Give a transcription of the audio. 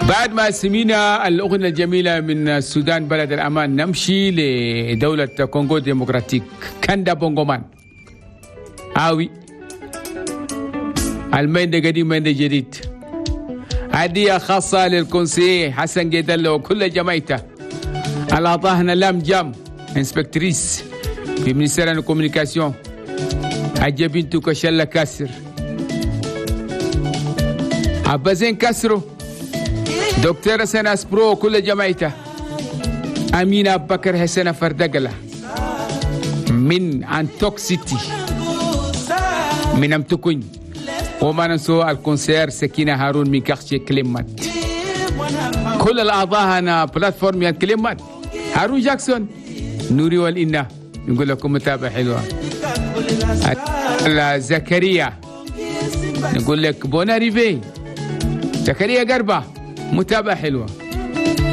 بعد ما سمينا الأغنية الجميلة من السودان بلد الأمان، نمشي لدولة كونغو ديمقراطيك. كاندا بونغومان آوي المين قديم مين جديد. هدية خاصة للكونسي حسن جدل وكل جماعته. على طهنا لام جام انسبكتريس في منستير الكوميونيكاسيون عجبينتو كشلة كاسر عبازين كسرو دكتورة سنة سبرو كل جماعته. أمين أبو بكر حسن فردقلة من أنتوك سيتي من أمتكون. وما ننسوا الكونسير سكينة هارون من كخشي كلمات. كل الأعضاء هنا بلاتفورم يا كلمات. هارون جاكسون نوري والإنا نقول لكم متابعة حلوة. زكريا نقول لك بونا ريفي. زكريا قربة متابعة حلوة.